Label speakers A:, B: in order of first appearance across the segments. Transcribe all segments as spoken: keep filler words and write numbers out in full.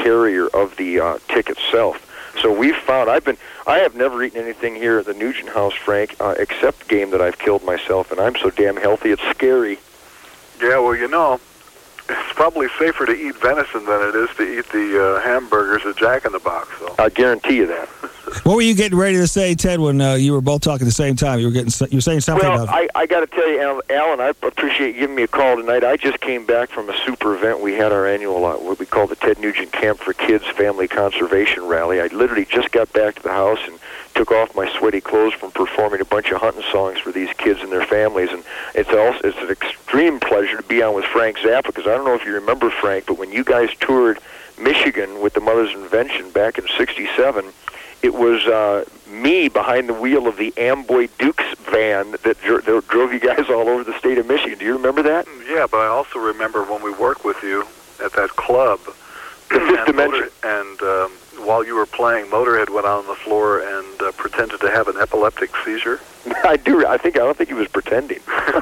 A: carrier of the uh, tick itself. So we've found, I've been, I have never eaten anything here at the Nugent House, Frank, uh, except game that I've killed myself, and I'm so damn healthy, it's scary.
B: Yeah, well, you know, it's probably safer to eat venison than it is to eat the uh, hamburgers at Jack in the Box. So
A: I guarantee you that.
C: What were you getting ready to say, Ted, when uh, you were both talking at the same time? You were getting, you were saying something
A: well,
C: about...
A: I, I got to tell you, Alan, Alan, I appreciate you giving me a call tonight. I just came back from a super event. We had our annual, uh, what we call the Ted Nugent Camp for Kids Family Conservation Rally. I literally just got back to the house and took off my sweaty clothes from performing a bunch of hunting songs for these kids and their families. And it's also it's an extreme pleasure to be on with Frank Zappa, because I don't know if you remember, Frank, but when you guys toured Michigan with the Mother's Invention back in sixty-seven, it was uh, me behind the wheel of the Amboy Dukes van that, dro- that drove you guys all over the state of Michigan. Do you remember that?
B: Yeah, but I also remember when we worked with you at that club.
A: The Fifth
B: and
A: Dimension.
B: Motor, and um, while you were playing, Motorhead went out on the floor and uh, pretended to have an epileptic seizure.
A: I do. I think I don't think he was pretending.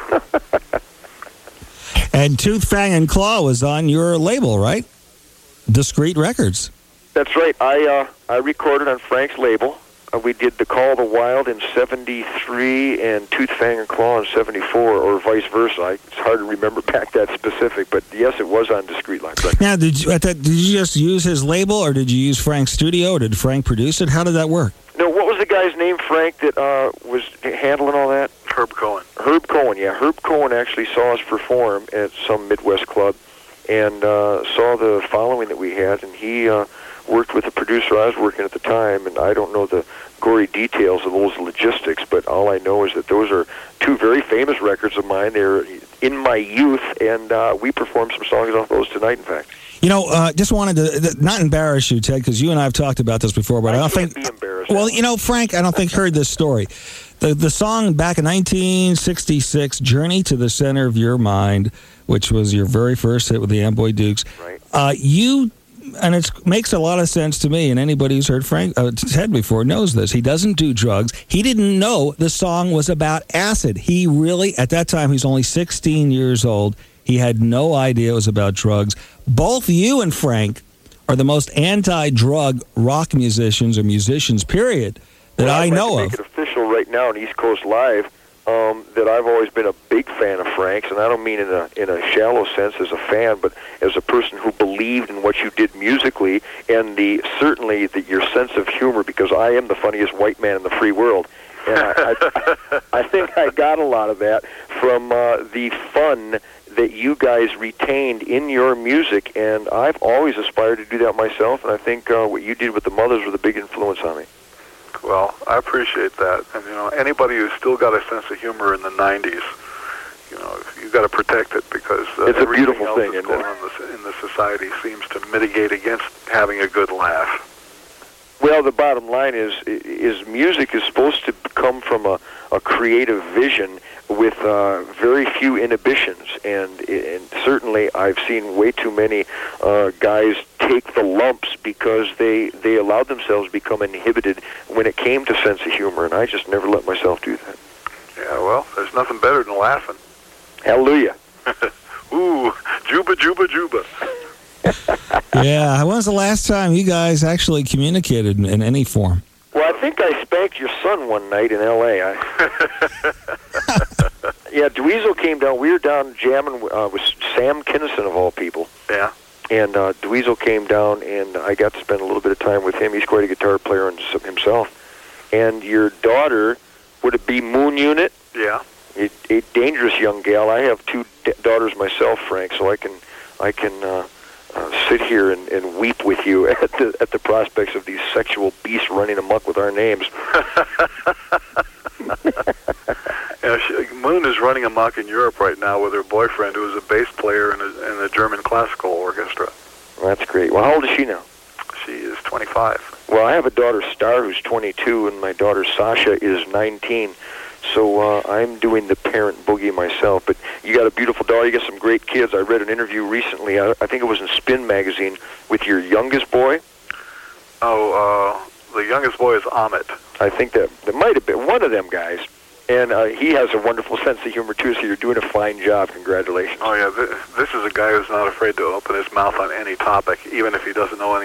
C: And Tooth, Fang, and Claw was on your label, right? Discreet Records.
A: That's right. I uh, I recorded on Frank's label. Uh, we did The Call of the Wild in seventy-three and Tooth, Fang, and Claw in seventy-four, or vice versa. I, it's hard to remember back that specific, but yes, it was on Discreet Records.
C: Now, did you, at that, did you just use his label, or did you use Frank's studio, or did Frank produce it? How did that work?
A: No, what was the guy's name, Frank, that uh, was handling all that?
B: Herb Cohen.
A: Herb Cohen, yeah. Herb Cohen actually saw us perform at some Midwest club and uh, saw the following that we had, and he uh, worked with the producer I was working at the time, and I don't know the gory details of those logistics, but all I know is that those are two very famous records of mine. They're in my youth, and uh, we performed some songs off those tonight, in fact.
C: You know, uh, just wanted to not embarrass you, Ted, because you and I have talked about this before, but I,
A: I
C: don't
A: can't
C: think...
A: be embarrassed.
C: Well, you know, Frank, I don't think heard this story. The the song back in nineteen sixty-six, Journey to the Center of Your Mind, which was your very first hit with the Amboy Dukes.
A: Right.
C: Uh, you, and it makes a lot of sense to me, and anybody who's heard Frank uh, Ted before knows this. He doesn't do drugs. He didn't know the song was about acid. He really, at that time, he was only sixteen years old. He had no idea it was about drugs. Both you and Frank are the most anti-drug rock musicians or musicians, period, that
A: well,
C: I
A: I'd
C: know
A: like
C: of.
A: to make it official right now on East Coast Live um, that I've always been a big fan of Frank's, and I don't mean in a in a shallow sense as a fan, but as a person who believed in what you did musically, and the certainly the, your sense of humor, because I am the funniest white man in the free world. And I, I, I think I got a lot of that from uh, the fun that you guys retained in your music, and I've always aspired to do that myself, and I think uh, what you did with the Mothers was a big influence on me.
B: Well, I appreciate that. And, you know, anybody who's still got a sense of humor in the nineties, you know, you've got to protect it, because uh,
A: it's a
B: everything
A: beautiful
B: else
A: thing,
B: that's
A: isn't
B: going
A: it?
B: on in the, in the society seems to mitigate against having a good laugh.
A: Well, the bottom line is, is music is supposed to come from a, a creative vision with uh, very few inhibitions, and, and certainly I've seen way too many uh, guys take the lumps because they, they allowed themselves to become inhibited when it came to sense of humor, and I just never let myself do that.
B: Yeah, well, there's nothing better than laughing.
A: Hallelujah.
B: Ooh, juba, juba, juba.
C: Yeah, when was the last time you guys actually communicated in, in any form?
A: Well, I think I spanked your son one night in L A I Yeah, Dweezil came down. We were down jamming uh, with Sam Kinison, of all people.
B: Yeah.
A: And uh, Dweezil came down, and I got to spend a little bit of time with him. He's quite a guitar player himself. And your daughter, would it be Moon Unit?
B: Yeah.
A: A, a dangerous young gal. I have two d- daughters myself, Frank, so I can I can uh, uh, sit here and, and weep with you at the at the prospects of these sexual beasts running amok with our names.
B: Yeah, she, Moon is running amok in Europe right now with her boyfriend, who is a bass player in a, in a German classical orchestra.
A: Well, that's great. Well, how old is she now?
B: She is twenty-five.
A: Well, I have a daughter, Star, who's twenty-two, and my daughter, Sasha, is nineteen. So uh, I'm doing the parent boogie myself. But you got a beautiful daughter. You got some great kids. I read an interview recently, I, I think it was in Spin magazine, with your youngest boy.
B: Oh, uh, the youngest boy is Amit.
A: I think that that might have been one of them guys. And uh, he has a wonderful sense of humor, too, so you're doing a fine job. Congratulations.
B: Oh, yeah, th- this is a guy who's not afraid to open his mouth on any topic, even if he doesn't know any